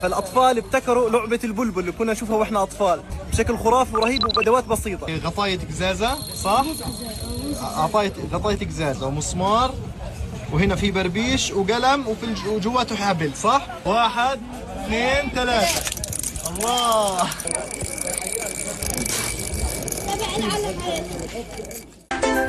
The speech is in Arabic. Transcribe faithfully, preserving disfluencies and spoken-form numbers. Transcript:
الأطفال ابتكروا لعبة البلبل اللي كنا نشوفها وإحنا أطفال بشكل خرافي ورهيب وبأدوات بسيطة. غطاية قزازة صح؟ غطاية غطاية قزازة ومسمار، وهنا في بربيش وقلم وفي الج- وجواته حبل صح؟ واحد اثنين ثلاثة. الله. تبع العلم عليك.